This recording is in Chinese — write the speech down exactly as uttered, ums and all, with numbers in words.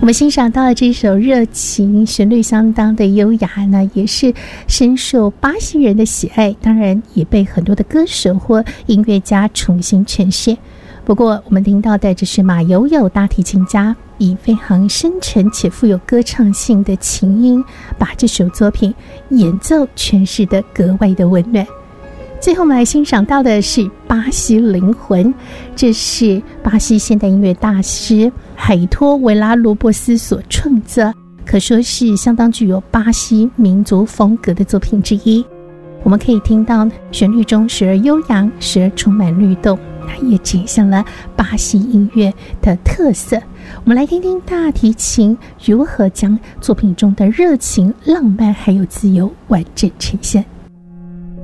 我们欣赏到了这首热情，旋律相当的优雅呢，也是深受巴西人的喜爱，当然也被很多的歌手或音乐家重新诠释。不过我们听到的这是马友友大提琴家以非常深沉且富有歌唱性的琴音，把这首作品演奏诠释得格外的温暖。最后我们来欣赏到的是巴西灵魂，这是巴西现代音乐大师海托维拉罗伯斯所创作，可说是相当具有巴西民族风格的作品之一。我们可以听到旋律中时而悠扬，时而充满律动，它也体现了巴西音乐的特色。我们来听听大提琴如何将作品中的热情、浪漫还有自由完整呈现。